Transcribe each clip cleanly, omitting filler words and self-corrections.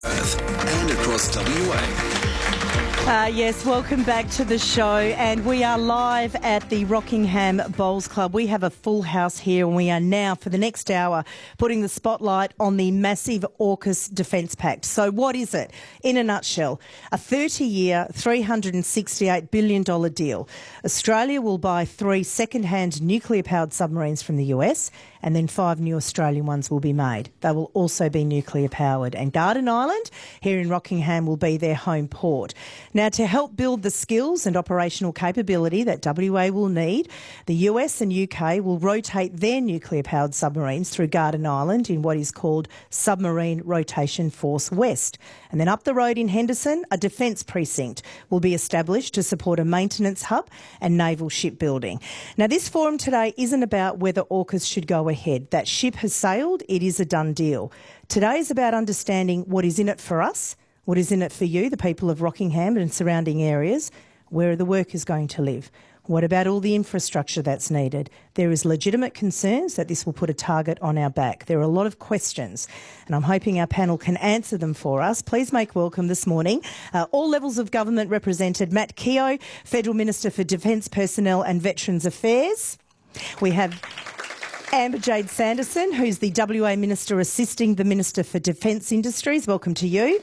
Perth and across WA. Yes, welcome back to the show, and we are live at the Rockingham Bowls Club. We have a full house here, and we are now, for the next hour, putting the spotlight on the massive AUKUS Defence Pact. So what is it? In a nutshell, a 30-year, $368 billion deal. Australia will buy 3 second-hand nuclear-powered submarines from the US, and then 5 new Australian ones will be made. They will also be nuclear-powered. And Garden Island, here in Rockingham, will be their home port. Now, to help build the skills and operational capability that WA will need, the US and UK will rotate their nuclear-powered submarines through Garden Island in what is called Submarine Rotation Force West. And then up the road in Henderson, a defence precinct will be established to support a maintenance hub and naval shipbuilding. Now, this forum today isn't about whether AUKUS should go ahead. That ship has sailed. It is a done deal. Today is about understanding what is in it for us, what is in it for you, the people of Rockingham and surrounding areas. Where are the workers going to live? What about all the infrastructure that's needed? There is legitimate concerns that this will put a target on our back. There are a lot of questions, and I'm hoping our panel can answer them for us. Please make welcome this morning all levels of government represented. Matt Keogh, Federal Minister for Defence Personnel and Veterans Affairs. We have Amber Jade Sanderson, who's the WA Minister assisting the Minister for Defence Industries. Welcome to you.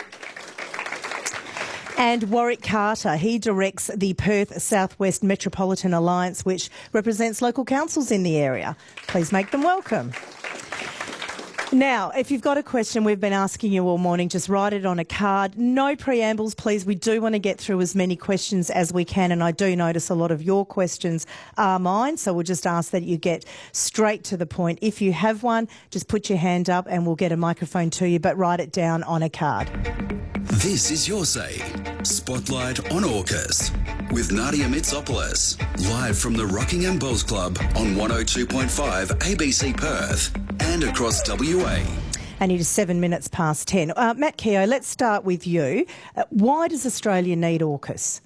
And Warwick Carter, he directs the Perth Southwest Metropolitan Alliance, which represents local councils in the area. Please make them welcome. Now, if you've got a question, we've been asking you all morning, just write it on a card. No preambles, please. We do want to get through as many questions as we can, and I do notice a lot of your questions are mine, so we'll just ask that you get straight to the point. If you have one, just put your hand up and we'll get a microphone to you, but write it down on a card. This is Your Say, Spotlight on AUKUS, with Nadia Mitsopoulos, live from the Rockingham Bowls Club on 102.5 ABC Perth and across WA. And it is 7 minutes past 10. Matt Keogh, let's start with you. Why does Australia need AUKUS?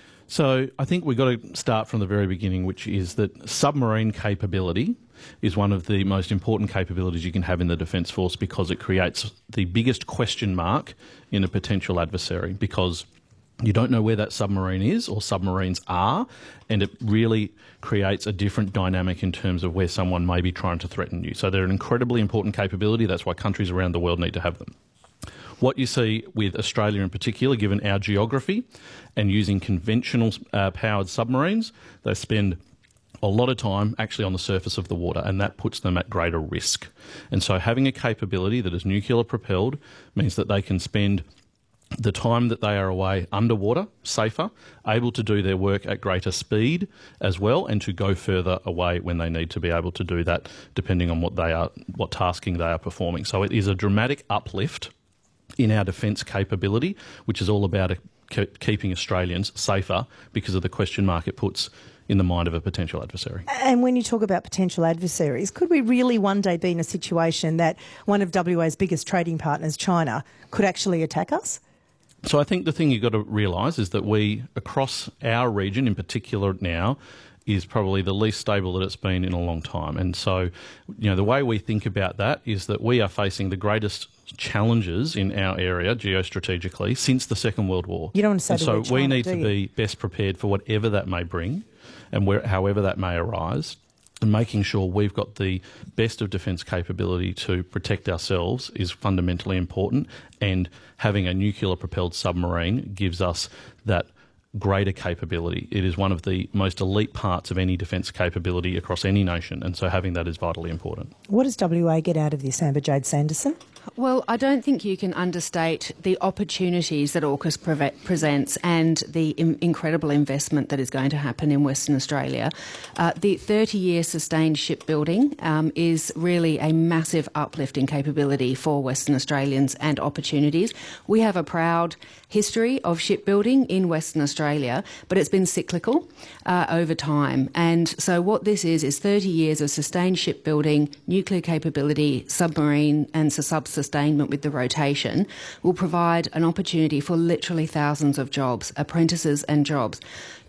So I think we've got to start from the very beginning, which is that submarine capability is one of the most important capabilities you can have in the Defence Force, because it creates the biggest question mark in a potential adversary, because you don't know where that submarine is or submarines are, and it really creates a different dynamic in terms of where someone may be trying to threaten you. So they're an incredibly important capability. That's why countries around the world need to have them. What you see with Australia in particular, given our geography and using conventional powered submarines, they spend a lot of time actually on the surface of the water, and that puts them at greater risk. And so having a capability that is nuclear propelled means that they can spend the time that they are away underwater safer, able to do their work at greater speed as well, and to go further away when they need to be able to do that, depending on what tasking they are performing. So it is a dramatic uplift in our defence capability, which is all about keeping Australians safer because of the question mark it puts in the mind of a potential adversary. And when you talk about potential adversaries, could we really one day be in a situation that one of WA's biggest trading partners, China, could actually attack us? So I think the thing you've got to realise is that we, across our region in particular now, is probably the least stable that it's been in a long time. And so, the way we think about that is that we are facing the greatest challenges in our area geostrategically since the Second World War. You don't want to say and so we need to be best prepared for whatever that may bring and however that may arise. And making sure we've got the best of defence capability to protect ourselves is fundamentally important, and having a nuclear-propelled submarine gives us that greater capability. It is one of the most elite parts of any defence capability across any nation, and so having that is vitally important. What does WA get out of this, Amber Jade Sanderson? Well, I don't think you can understate the opportunities that AUKUS presents and the incredible investment that is going to happen in Western Australia. The 30-year sustained shipbuilding is really a massive uplift in capability for Western Australians and opportunities. We have a proud history of shipbuilding in Western Australia, but it's been cyclical over time. And so what this is 30 years of sustained shipbuilding, nuclear capability, submarine and sub-sustainment with the rotation will provide an opportunity for literally thousands of jobs, apprentices and jobs.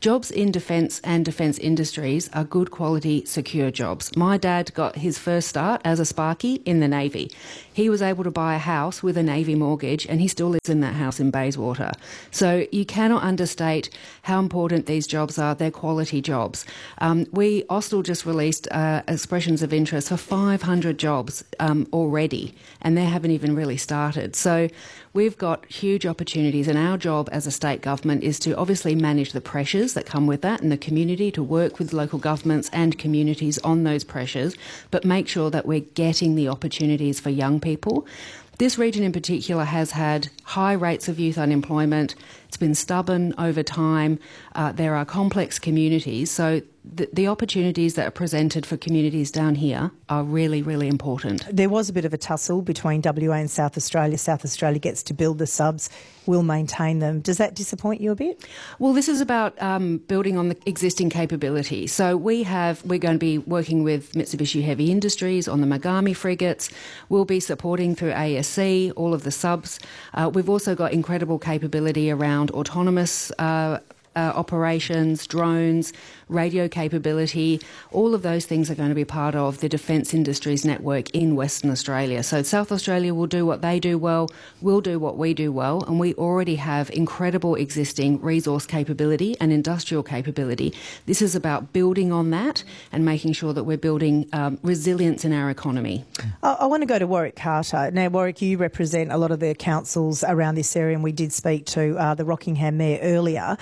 Jobs in defence and defence industries are good quality, secure jobs. My dad got his first start as a sparky in the Navy. He was able to buy a house with a Navy mortgage, and he still lives in that house in Bayswater. So you cannot understate how important these jobs are. They're quality jobs. Austal just released expressions of interest for 500 jobs already, and they haven't even really started. So we've got huge opportunities, and our job as a state government is to obviously manage the pressures that come with that in the community, to work with local governments and communities on those pressures, but make sure that we're getting the opportunities for young people. This region in particular has had high rates of youth unemployment. It's been stubborn over time. There are complex communities, so the opportunities that are presented for communities down here are really, really important. There was a bit of a tussle between WA and South Australia. South Australia gets to build the subs, we'll maintain them. Does that disappoint you a bit? Well, this is about building on the existing capability. So we're going to be working with Mitsubishi Heavy Industries on the Megami frigates. We'll be supporting through ASC all of the subs. We've also got incredible capability around autonomous operations, drones, radio capability. All of those things are going to be part of the Defence Industries Network in Western Australia. So South Australia will do what they do well, we'll do what we do well, and we already have incredible existing resource capability and industrial capability. This is about building on that and making sure that we're building resilience in our economy. I want to go to Warwick Carter. Now, Warwick, you represent a lot of the councils around this area, and we did speak to the Rockingham Mayor earlier.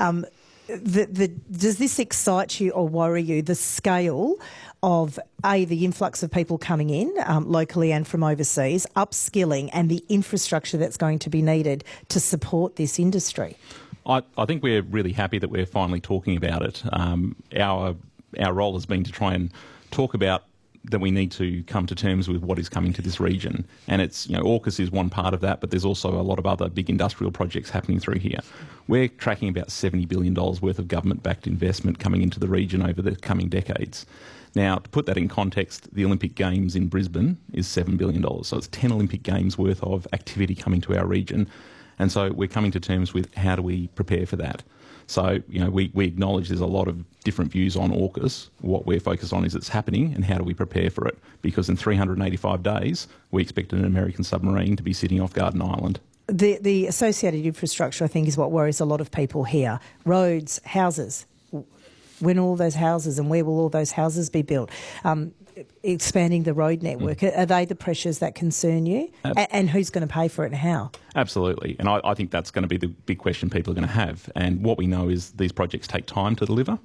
Does this excite you or worry you, the scale of, the influx of people coming in locally and from overseas, upskilling, and the infrastructure that's going to be needed to support this industry? I think we're really happy that we're finally talking about it. Our role has been to try and talk about that we need to come to terms with what is coming to this region. And it's, AUKUS is one part of that, but there's also a lot of other big industrial projects happening through here. We're tracking about $70 billion worth of government-backed investment coming into the region over the coming decades. Now, to put that in context, the Olympic Games in Brisbane is $7 billion. So it's 10 Olympic Games worth of activity coming to our region. And so we're coming to terms with how do we prepare for that. So, we acknowledge there's a lot of different views on AUKUS. What we're focused on is it's happening and how do we prepare for it? Because in 385 days, we expect an American submarine to be sitting off Garden Island. The associated infrastructure, I think, is what worries a lot of people here. Roads, houses. When all those houses, and where will all those houses be built? Expanding the road network, are they the pressures that concern you? And who's going to pay for it and how? Absolutely. And I think that's going to be the big question people are going to have. And what we know is these projects take time to deliver.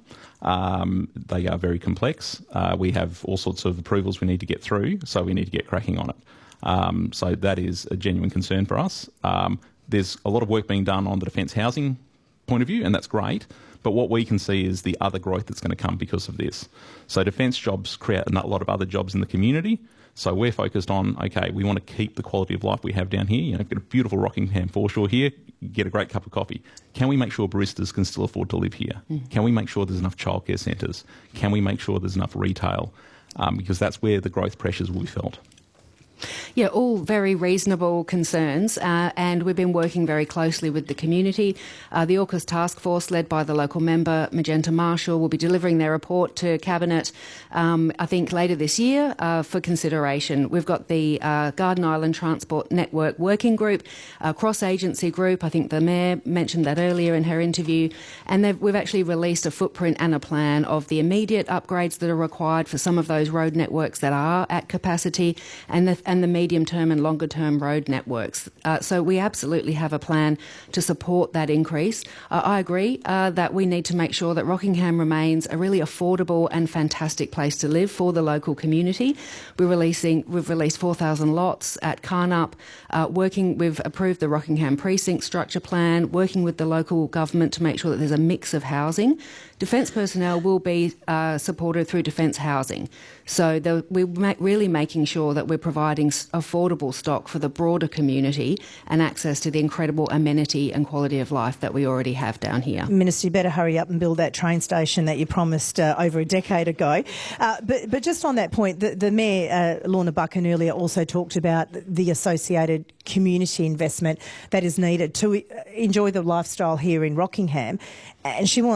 They are very complex. We have all sorts of approvals we need to get through, so we need to get cracking on it. So that is a genuine concern for us. There's a lot of work being done on the defence housing point of view, and that's great. But what we can see is the other growth that's going to come because of this. So defence jobs create a lot of other jobs in the community. So we're focused on, we want to keep the quality of life we have down here. Got a beautiful Rockingham foreshore here, get a great cup of coffee. Can we make sure baristas can still afford to live here? Can we make sure there's enough childcare centres? Can we make sure there's enough retail? Because that's where the growth pressures will be felt. Yeah, all very reasonable concerns, and we've been working very closely with the community. The AUKUS task force, led by the local member, Magenta Marshall, will be delivering their report to Cabinet, I think, later this year for consideration. We've got the Garden Island Transport Network Working Group, a cross-agency group. I think the Mayor mentioned that earlier in her interview. And we've actually released a footprint and a plan of the immediate upgrades that are required for some of those road networks that are at capacity, and the medium-term and longer-term road networks. So we absolutely have a plan to support that increase. I agree that we need to make sure that Rockingham remains a really affordable and fantastic place to live for the local community. We've released 4,000 lots at Carnup. We've approved the Rockingham precinct structure plan, working with the local government to make sure that there's a mix of housing. Defence personnel will be supported through Defence Housing. So we're really making sure that we're providing affordable stock for the broader community and access to the incredible amenity and quality of life that we already have down here. Minister, you better hurry up and build that train station that you promised over a decade ago. But just on that point, the Mayor, Lorna Buchan, earlier also talked about the associated community investment that is needed to enjoy the lifestyle here in Rockingham. And she wants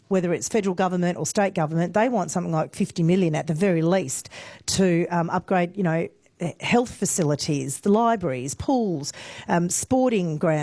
whether it's federal government or state government, they want something like 50 million at the very least to upgrade, health facilities, the libraries, pools, sporting grounds.